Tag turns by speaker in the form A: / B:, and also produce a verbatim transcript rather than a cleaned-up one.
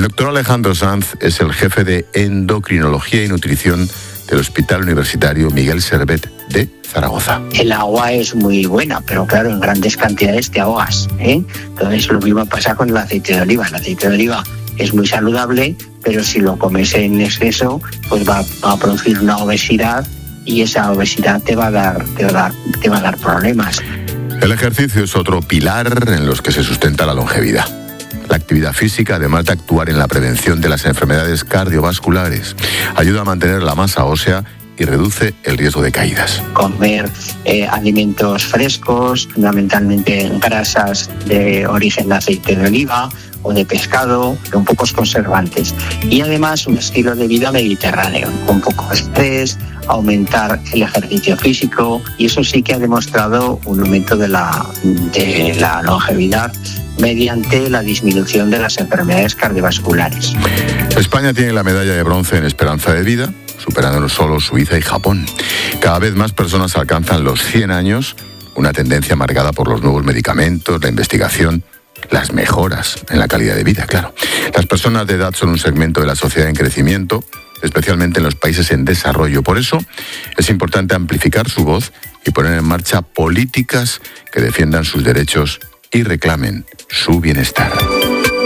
A: doctor Alejandro Sanz es el jefe de endocrinología y nutrición del Hospital Universitario Miguel Servet de Zaragoza.
B: El agua es muy buena, pero claro, en grandes cantidades te ahogas, ¿eh? Entonces lo mismo pasa con el aceite de oliva. El aceite de oliva es muy saludable, pero si lo comes en exceso, pues va, va a producir una obesidad y esa obesidad te va a dar, te va a dar, te va a dar problemas.
A: El ejercicio es otro pilar en los que se sustenta la longevidad. La actividad física, además de actuar en la prevención de las enfermedades cardiovasculares, ayuda a mantener la masa ósea y reduce el riesgo de caídas.
B: Comer eh, alimentos frescos, fundamentalmente grasas de origen de aceite de oliva o de pescado, con pocos conservantes. Y además un estilo de vida mediterráneo, con poco estrés, aumentar el ejercicio físico, y eso sí que ha demostrado un aumento de la, de la longevidad mediante la disminución de las enfermedades cardiovasculares.
A: España tiene la medalla de bronce en esperanza de vida, superando solo Suiza y Japón. Cada vez más personas alcanzan los cien años, una tendencia marcada por los nuevos medicamentos, la investigación, las mejoras en la calidad de vida, claro. Las personas de edad son un segmento de la sociedad en crecimiento, especialmente en los países en desarrollo. Por eso es importante amplificar su voz y poner en marcha políticas que defiendan sus derechos y reclamen su bienestar.